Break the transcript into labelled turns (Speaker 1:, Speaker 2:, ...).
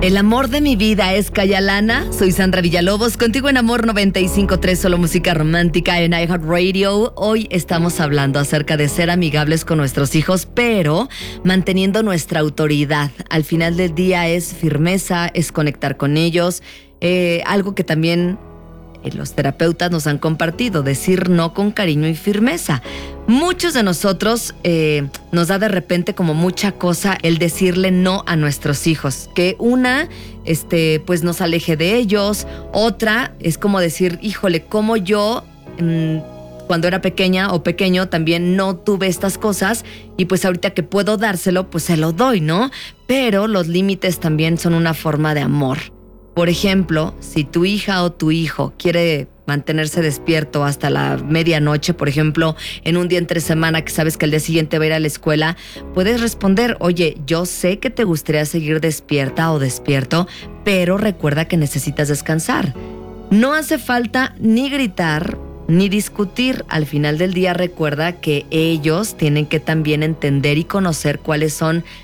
Speaker 1: El amor de mi vida es Cayalana. Soy Sandra Villalobos, contigo en Amor 95.3, solo música romántica en iHeartRadio. Hoy estamos hablando acerca de ser amigables con nuestros hijos, pero manteniendo nuestra autoridad. Al final del día es firmeza, es conectar con ellos. Algo que también los terapeutas nos han compartido, decir no con cariño y firmeza. Muchos de nosotros nos da de repente como mucha cosa el decirle no a nuestros hijos, que una, pues nos aleje de ellos. Otra es como decir, híjole, como yo cuando era pequeña o pequeño también no tuve estas cosas y pues ahorita que puedo dárselo, pues se lo doy, ¿no? Pero los límites también son una forma de amor. Por ejemplo, si tu hija o tu hijo quiere mantenerse despierto hasta la medianoche, por ejemplo, en un día entre semana que sabes que el día siguiente va a ir a la escuela, puedes responder, oye, yo sé que te gustaría seguir despierta o despierto, pero recuerda que necesitas descansar. No hace falta ni gritar ni discutir. Al final del día recuerda que ellos tienen que también entender y conocer cuáles son